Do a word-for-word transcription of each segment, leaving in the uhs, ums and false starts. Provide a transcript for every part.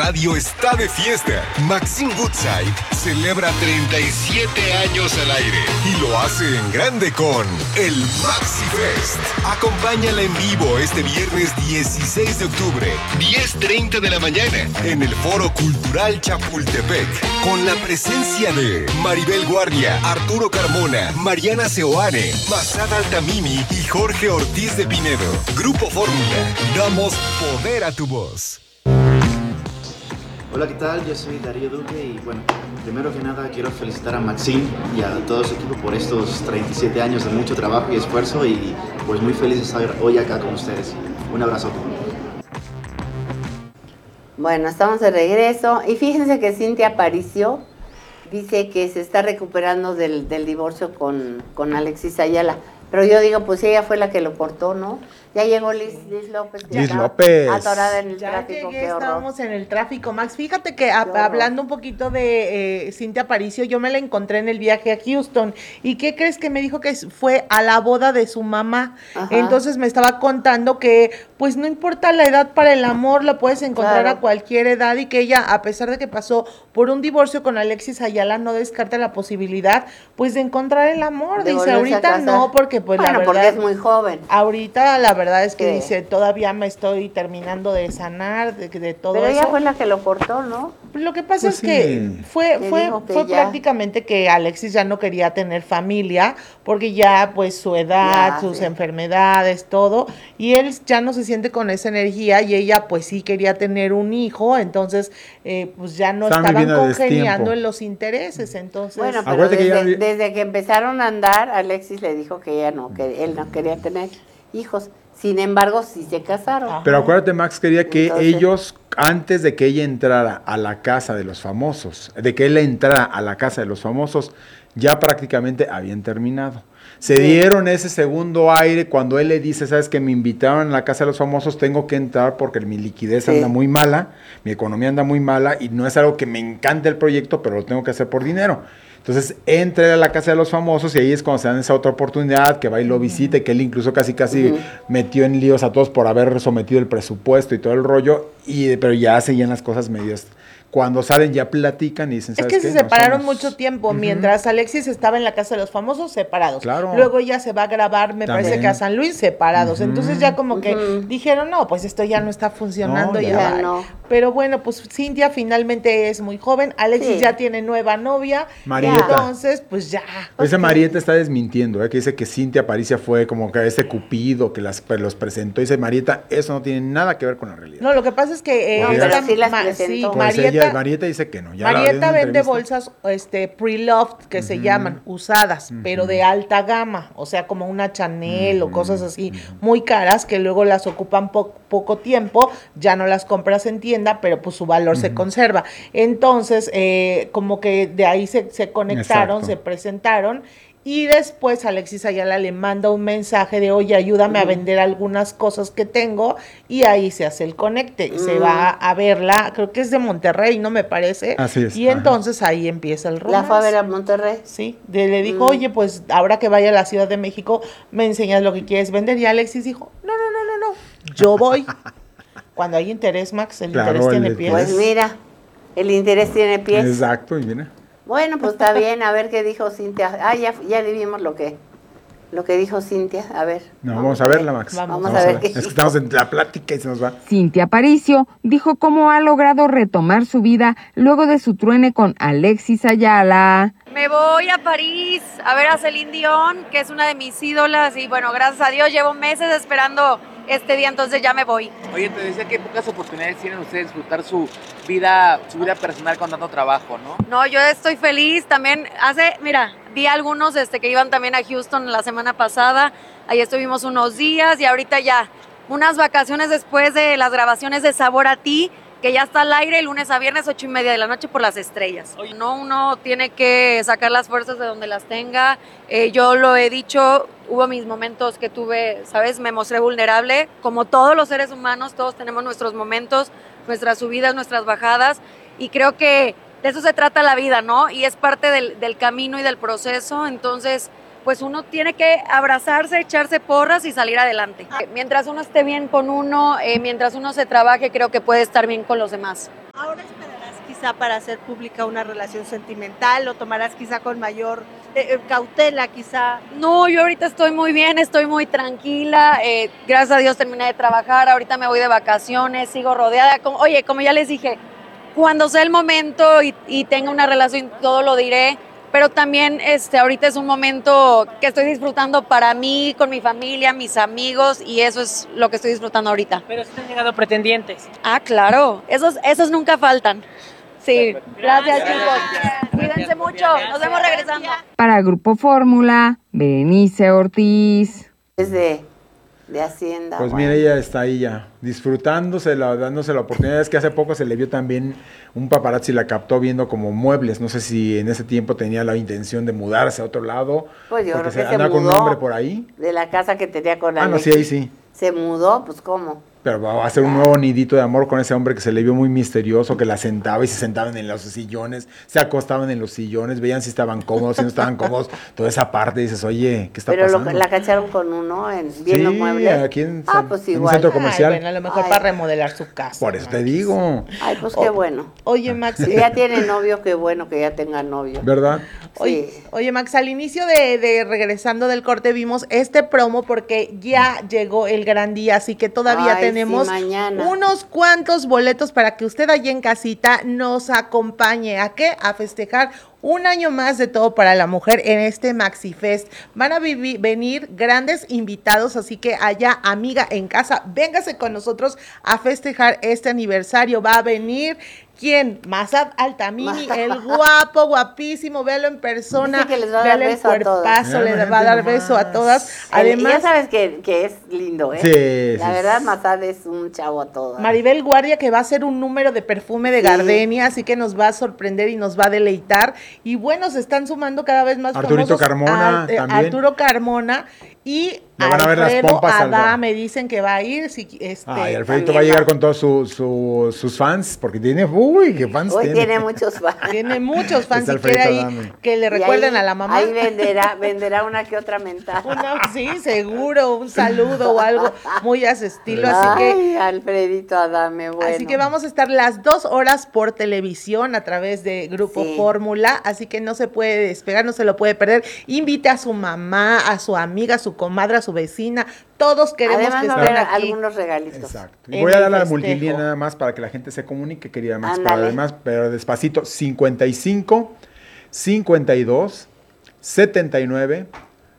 radio está de fiesta. Maxim Woodside celebra treinta y siete años al aire y lo hace en grande con el Maxi Fest. Acompáñala en vivo este viernes dieciséis de octubre, diez treinta de la mañana, en el Foro Cultural Chapultepec, con la presencia de Maribel Guardia, Arturo Carmona, Mariana Seoane, Masada Altamimi y Jorge Ortiz de Pinedo. Grupo Fórmula, damos poder a tu voz. Hola, ¿qué tal? Yo soy Darío Duque y bueno, primero que nada quiero felicitar a Maxim y a todo su equipo por estos treinta y siete años de mucho trabajo y esfuerzo y pues muy feliz de estar hoy acá con ustedes. Un abrazo. Bueno, estamos de regreso y fíjense que Cintia Aparicio dice que se está recuperando del, del divorcio con, con Alexis Ayala. Pero yo digo, pues ella fue la que lo cortó, ¿no? Ya llegó Liz, Liz López. Liz López. Atorada en el ya tráfico, llegué, qué horror. estábamos en el tráfico, Max. Fíjate que a, hablando un poquito de eh, Cintia Aparicio, yo me la encontré en el viaje a Houston. ¿Y qué crees que me dijo? Que fue a la boda de su mamá. Ajá. Entonces me estaba contando que, pues no importa la edad para el amor, la puedes encontrar claro. a cualquier edad y que ella, a pesar de que pasó por un divorcio con Alexis Ayala, no descarta la posibilidad, pues de encontrar el amor. De dice, ahorita no, porque pues bueno, la verdad. porque es muy joven. Ahorita la verdad es que ¿Qué? dice, todavía me estoy terminando de sanar, de, de todo Pero eso. Pero ella fue la que lo cortó, ¿no? Lo que pasa pues es sí. que fue, fue, que fue ya... prácticamente que Alexis ya no quería tener familia, porque ya pues su edad, ya, sus sí. enfermedades, todo, y él ya no se siente con esa energía, y ella pues sí quería tener un hijo, entonces eh, pues ya no Están estaban congeniando en los intereses, entonces... Bueno, pero desde que, ya... desde que empezaron a andar, Alexis le dijo que ella no, que él no quería tener hijos. Sin embargo, sí se casaron. Ajá. Pero acuérdate, Max quería que Entonces, ellos, antes de que ella entrara a la casa de los famosos, de que él entrara a la casa de los famosos, ya prácticamente habían terminado. Se sí. dieron ese segundo aire cuando él le dice, sabes que me invitaron a la casa de los famosos, tengo que entrar porque mi liquidez sí. anda muy mala, mi economía anda muy mala y no es algo que me encante el proyecto, pero lo tengo que hacer por dinero. Entonces entra a la casa de los famosos y ahí es cuando se dan esa otra oportunidad, que va y lo visita, y que él incluso casi casi uh-huh. metió en líos a todos por haber sometido el presupuesto y todo el rollo, y pero ya seguían las cosas medias. Cuando salen ya platican y dicen, ¿sabes Es que qué? se separaron somos... mucho tiempo, uh-huh. mientras Alexis estaba en la casa de los famosos, separados. Claro. Luego ella se va a grabar, me También. parece que a San Luis, separados. Uh-huh. Entonces ya como que uh-huh. dijeron, no, pues esto ya no está funcionando. No, ya ya va. no. Pero bueno, pues Cintia finalmente es muy joven, Alexis sí. ya tiene nueva novia. Marieta. Entonces, pues ya. Esa okay. Marieta está desmintiendo, ¿eh? Que dice que Cintia Aparicio fue como que ese cupido que las, los presentó. Dice Marieta, eso no tiene nada que ver con la realidad. No, lo que pasa es que... Eh, no, pero sí las presentó. Sí, pues Marieta, ella, Marieta dice que no. Ya Marieta vende bolsas este, pre-loved, que uh-huh. se llaman, usadas, uh-huh. pero de alta gama, o sea, como una Chanel uh-huh. o cosas así, uh-huh. muy caras, que luego las ocupan po- poco tiempo, ya no las compras en tienda, pero pues su valor uh-huh. se conserva. Entonces, eh, como que de ahí se, se conectaron, Exacto. se presentaron, y después Alexis Ayala le manda un mensaje de, oye, ayúdame uh-huh. a vender algunas cosas que tengo, y ahí se hace el conecte, uh-huh. se va a verla, creo que es de Monterrey, ¿no? Me parece. Así es. Y Ajá. entonces ahí empieza el romance. ¿La fue a ver a Monterrey? Sí, de, le dijo, uh-huh. oye, pues ahora que vaya a la Ciudad de México, me enseñas lo que quieres vender, y Alexis dijo, no, no, no, no, no, yo voy. Cuando hay interés, Max, el claro, interés tiene pies. Pues mira, el interés tiene pies. Exacto, y mira. Bueno, pues está bien, a ver qué dijo Cintia. Ah, ya, ya le vimos lo que, lo que dijo Cintia, a ver. No, vamos, vamos a verla, Max. Vamos, vamos a ver. ver. Qué es que estamos en la plática y se nos va. Cintia Aparicio dijo cómo ha logrado retomar su vida luego de su truene con Alexis Ayala. Me voy a París a ver a Celine Dion, que es una de mis ídolas, y bueno, gracias a Dios llevo meses esperando este día, entonces ya me voy. Oye, te decía que pocas oportunidades tienen ustedes de disfrutar su vida, su vida personal con tanto trabajo, ¿no? No, yo estoy feliz, también hace, mira, vi algunos este, que iban también a Houston la semana pasada, ahí estuvimos unos días y ahorita ya, unas vacaciones después de las grabaciones de Sabor a Ti, que ya está al aire lunes a viernes, ocho y media de la noche por las estrellas. Oye, no, uno tiene que sacar las fuerzas de donde las tenga. Eh, yo lo he dicho, hubo mis momentos que tuve, ¿sabes? Me mostré vulnerable. Como todos los seres humanos, todos tenemos nuestros momentos, nuestras subidas, nuestras bajadas. Y creo que de eso se trata la vida, ¿no? Y es parte del, del camino y del proceso. Entonces, pues uno tiene que abrazarse, echarse porras y salir adelante. Mientras uno esté bien con uno, eh, mientras uno se trabaje, creo que puede estar bien con los demás. Ahora esperarás quizá para hacer pública una relación sentimental, lo tomarás quizá con mayor eh, eh, cautela quizá. No, yo ahorita estoy muy bien, estoy muy tranquila, eh, gracias a Dios terminé de trabajar, ahorita me voy de vacaciones, sigo rodeada, como, oye, como ya les dije, cuando sea el momento y, y tenga una relación, todo lo diré, pero también este, ahorita es un momento que estoy disfrutando para mí, con mi familia, mis amigos, y eso es lo que estoy disfrutando ahorita. Pero sí te han llegado pretendientes. Ah, claro, esos, esos nunca faltan. Sí, gracias, chicos. Cuídense mucho, nos vemos regresando. Para Grupo Fórmula, Berenice Ortiz. Es de, de Hacienda. Pues bueno. mira, ella está ahí ya, disfrutándose, dándose la oportunidad. Es que hace poco se le vio también un paparazzi, la captó viendo como muebles. No sé si en ese tiempo tenía la intención de mudarse a otro lado. Pues yo porque creo que se anda se con un mudó hombre por ahí. de la casa que tenía con Ah, no, Alexis. sí, ahí sí. Se mudó, pues ¿cómo? Pero va a hacer un nuevo nidito de amor con ese hombre que se le vio muy misterioso, que la sentaba y se sentaban en los sillones, se acostaban en los sillones, veían si estaban cómodos, si no estaban cómodos, toda esa parte, dices, oye, ¿qué está Pero lo, pasando? la cacharon con uno en viendo Sí, muebles. aquí en, ah, San- pues en un igual. centro comercial. Ay, bueno, a lo mejor Ay. para remodelar su casa. Por eso te digo, Ay, pues qué bueno. Oye, Max, Si ya tiene novio, qué bueno que ya tenga novio. ¿verdad? Oye, Sí. oye, Max, al inicio de, de regresando del corte vimos este promo porque ya llegó el gran día, así que todavía Ay, sí, tenemos mañana. unos cuantos boletos para que usted allí en casita nos acompañe. ¿A qué? A festejar un año más de Todo para la Mujer en este Maxi Fest. Van a vivi- venir grandes invitados, así que allá, amiga en casa, véngase con nosotros a festejar este aniversario. Va a venir... ¿Quién? Mazad Altamini, el guapo, guapísimo, véalo en persona, Dice que les va a dar véale el beso a todas. cuerpazo, Mira, le va a dar imagínate beso a nomás. todas. El- y Además, ya sabes que, que es lindo, ¿eh? Sí, La sí, verdad, sí. Mazad es un chavo a todas. Maribel Guardia, que va a hacer un número de perfume de Sí. gardenia, así que nos va a sorprender y nos va a deleitar. Y bueno, se están sumando cada vez más Arturito famosos. Carmona Ar- eh, también. Arturo Carmona y Me van a ver las Alfredo pompas al Adá ver. me dicen que va a ir. Si, este, Ay, Alfredito también va a llegar va. con todos su- su- sus fans, porque tiene, uy, qué fans Hoy tiene. tiene muchos fans. tiene muchos fans Está y quiere ahí Alfredito Adame. que le Y recuerden ahí- a la mamá. Ahí venderá, venderá una que otra mentada. Una- sí, seguro, un saludo o algo muy a su estilo. Así que Ay, Alfredito Adame, bueno. Así que vamos a estar las dos horas por televisión a través de Grupo Sí. Fórmula, así que no se puede despegar, no se lo puede perder. Invite a su mamá, a su amiga, a su comadre, a su vecina. Todos queremos Además que va a estén haber aquí. algunos regalitos. Exacto. Y en voy a el dar la festejo. multilínea nada más para que la gente se comunique, querida Max. Ándale. Para además, pero despacito, cincuenta y cinco, cincuenta y dos, setenta y nueve,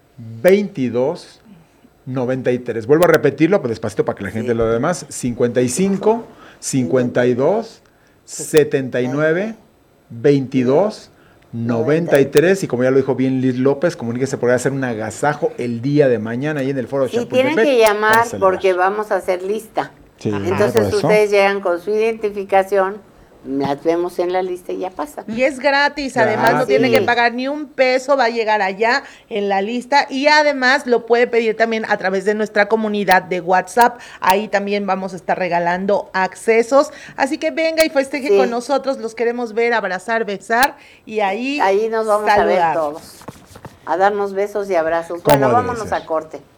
veintidós, noventa y tres. Vuelvo a repetirlo, pues despacito para que la gente Sí. lo demás. cincuenta y cinco, cincuenta y dos, setenta y nueve, veintidós, noventa y tres. Y como ya lo dijo bien Liz López, comuníquese porque va a hacer un agasajo el día de mañana ahí en el foro de Sí, Chapultepec. tienen que para llamar celebrar. porque vamos a hacer lista. Sí, Entonces por eso. ustedes llegan con su identificación, las vemos en la lista y ya pasa. Y es gratis, además no Gratis. tiene que pagar ni un peso, va a llegar allá en la lista y además lo puede pedir también a través de nuestra comunidad de WhatsApp, ahí también vamos a estar regalando accesos, así que venga y festeje Sí. con nosotros, los queremos ver, abrazar, besar y ahí Ahí nos vamos a ver saludar. todos. A darnos besos y abrazos. ¿Cómo Bueno, debe vámonos ser? a corte.